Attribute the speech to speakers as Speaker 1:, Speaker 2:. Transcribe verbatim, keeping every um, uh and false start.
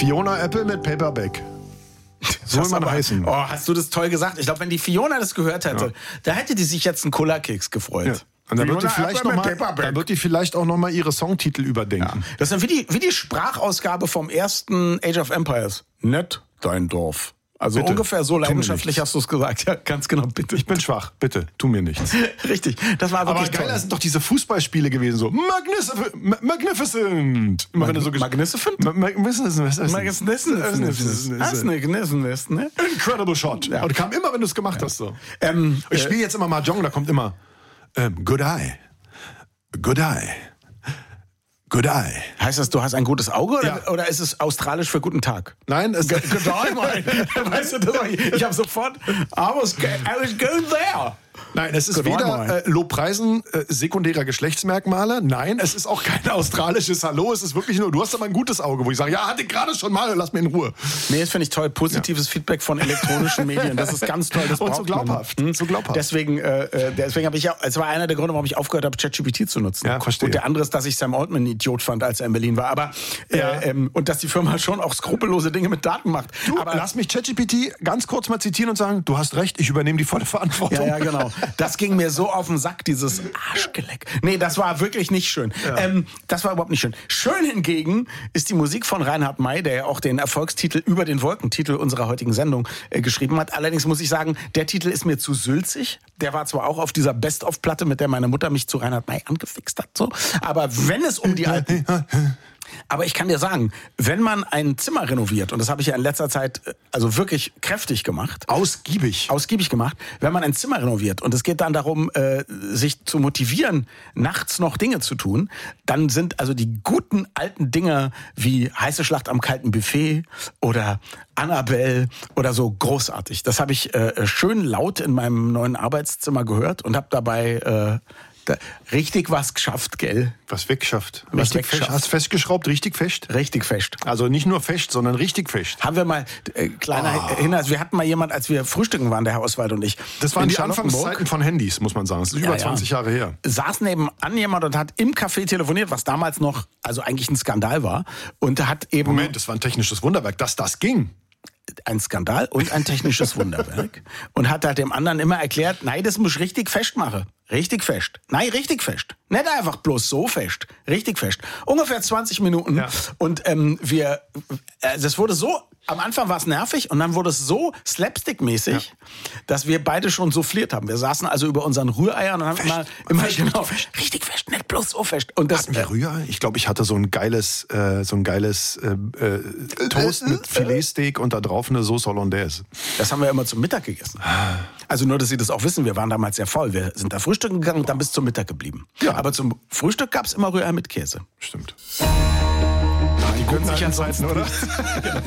Speaker 1: Fiona Apple mit Paperback. So will man
Speaker 2: aber,
Speaker 1: heißen.
Speaker 2: Oh, hast du das toll gesagt. Ich glaube, wenn die Fiona das gehört hätte, ja. da hätte die sich jetzt einen Cola-Keks gefreut.
Speaker 1: Ja. Und dann wird, die vielleicht noch mal, dann wird die vielleicht auch noch mal ihre Songtitel überdenken.
Speaker 2: Ja. Das ist wie die, wie die Sprachausgabe vom ersten Age of Empires. Nett, dein Dorf. Also bitte, ungefähr so leidenschaftlich hast du es gesagt. Ja, ganz genau, bitte.
Speaker 1: Ich bin schwach, bitte, tu mir nichts.
Speaker 2: Richtig, das war wirklich
Speaker 1: Aber geiler sind doch diese Fußballspiele gewesen, so Magnificent. Magnificent. Immer wenn du so
Speaker 2: Magnificent?
Speaker 1: Magnificent.
Speaker 2: Magnificent.
Speaker 1: Incredible Shot. Ja. Und kam immer, wenn du es gemacht ja. hast. So.
Speaker 2: Ähm,
Speaker 1: ich spiele jetzt immer Mahjong, da kommt immer ähm, Good Eye. Good Eye. Good eye.
Speaker 2: Heißt das, du hast ein gutes Auge oder, ja. oder ist es australisch für guten Tag?
Speaker 1: Nein, es
Speaker 2: ist Good eye, mein. Weißt du, das war, ich habe sofort I was, I was going there.
Speaker 1: Nein, es ist Good weder äh, Lobpreisen äh, sekundärer Geschlechtsmerkmale. Nein, es ist auch kein australisches Hallo. Es ist wirklich nur, du hast aber ein ein gutes Auge, wo ich sage, ja, hatte ich gerade schon mal, lass mir in Ruhe.
Speaker 2: Nee, das finde ich toll. Positives ja. Feedback von elektronischen Medien. Das ist ganz toll. Das
Speaker 1: Und so glaubhaft.
Speaker 2: Hm?
Speaker 1: So glaubhaft.
Speaker 2: Deswegen, äh, deswegen habe ich ja, es war einer der Gründe, warum ich aufgehört habe, ChatGPT zu nutzen.
Speaker 1: Ja, verstehe.
Speaker 2: Und der andere ist, dass ich Sam Altman ein Idiot fand, als er in Berlin war. Aber äh, ja. ähm, und dass die Firma schon auch skrupellose Dinge mit Daten macht.
Speaker 1: Du,
Speaker 2: aber
Speaker 1: lass mich ChatGPT ganz kurz mal zitieren und sagen, du hast recht, ich übernehme die volle Verantwortung.
Speaker 2: Ja, ja, genau. Das ging mir so auf den Sack, dieses Arschgeleck. Nee, das war wirklich nicht schön. Ja. Ähm, das war überhaupt nicht schön. Schön hingegen ist die Musik von Reinhard May, der ja auch den Erfolgstitel Über den Wolken, Titel unserer heutigen Sendung, äh, geschrieben hat. Allerdings muss ich sagen, der Titel ist mir zu sülzig. Der war zwar auch auf dieser Best-of-Platte, mit der meine Mutter mich zu Reinhard May angefixt hat, so. Aber wenn es um die alten... Aber ich kann dir sagen, wenn man ein Zimmer renoviert, und das habe ich ja in letzter Zeit also wirklich kräftig gemacht.
Speaker 1: Ausgiebig.
Speaker 2: Ausgiebig gemacht. Wenn man ein Zimmer renoviert und es geht dann darum, äh, sich zu motivieren, nachts noch Dinge zu tun, dann sind also die guten alten Dinge wie Heiße Schlacht am kalten Buffet oder Annabelle oder so großartig. Das habe ich äh, schön laut in meinem neuen Arbeitszimmer gehört und habe dabei... Äh, Da, richtig was geschafft, gell?
Speaker 1: Was weggeschafft.
Speaker 2: Was
Speaker 1: richtig
Speaker 2: weggeschafft.
Speaker 1: Fest, hast festgeschraubt, richtig fest?
Speaker 2: Richtig fest.
Speaker 1: Also nicht nur fest, sondern richtig fest.
Speaker 2: Haben wir mal, äh, kleiner oh. Hinweis, wir hatten mal jemand, als wir frühstücken waren, der Herr Oswald und ich.
Speaker 1: Das waren die Anfangszeiten von Handys, muss man sagen. Das ist ja, über zwanzig ja. Jahre her.
Speaker 2: Saß nebenan jemand und hat im Café telefoniert, was damals noch, also eigentlich ein Skandal war. Und hat eben...
Speaker 1: Moment, das war ein technisches Wunderwerk, dass das ging.
Speaker 2: Ein Skandal und ein technisches Wunderwerk. Und hat halt dem anderen immer erklärt, nein, das muss ich richtig fest machen. Richtig fest. Nein, richtig fest. Nicht einfach bloß so fest. Richtig fest. Ungefähr zwanzig Minuten. Ja. Und ähm, wir, äh, das wurde so, am Anfang war es nervig und dann wurde es so slapstick-mäßig, ja. dass wir beide schon souffliert haben. Wir saßen also über unseren Rühreiern und haben
Speaker 1: fest.
Speaker 2: immer, immer
Speaker 1: fest,
Speaker 2: genau,
Speaker 1: fest.
Speaker 2: richtig fest, nicht bloß so fest. Und das,
Speaker 1: Hatten wir Rührei? Ich glaube, ich hatte so ein geiles, äh, so ein geiles äh, äh, Toast mit Filetsteak und da drauf eine Sauce Hollandaise.
Speaker 2: Das haben wir immer zum Mittag gegessen. Also nur, dass Sie das auch wissen, wir waren damals sehr faul. Wir sind da frühstücken gegangen und dann bis zum Mittag geblieben. Ja. Aber zum Frühstück gab es immer Rührei mit Käse.
Speaker 1: Stimmt.
Speaker 2: Die können sich ansonsten, oder?